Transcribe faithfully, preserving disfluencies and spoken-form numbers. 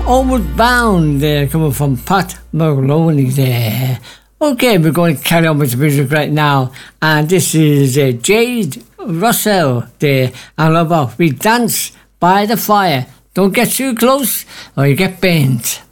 Homeward Bound there, coming from Pat Maloney there. Okay, we're going to carry on with the music right now, and this is uh, Jade Russell there, and about We Dance by the Fire. Don't get too close or you get burned.